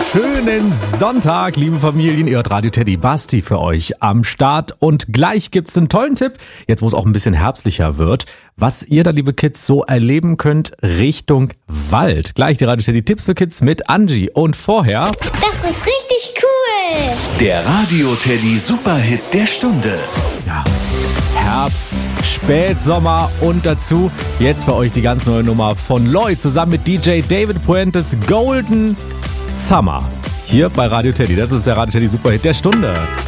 Schönen Sonntag, liebe Familien. Ihr hört Radio Teddy, Basti für euch am Start. Und gleich gibt's einen tollen Tipp, jetzt wo es auch ein bisschen herbstlicher wird, was ihr da, liebe Kids, so erleben könnt Richtung Wald. Gleich die Radio Teddy Tipps für Kids mit Angie. Und vorher... Das ist richtig cool! Der Radio Teddy Superhit der Stunde. Ja, Herbst, Spätsommer und dazu jetzt für euch die ganz neue Nummer von Lloyd zusammen mit DJ David Puentes, Golden Summer. Hier bei Radio Teddy. Das ist der Radio Teddy Superhit der Stunde.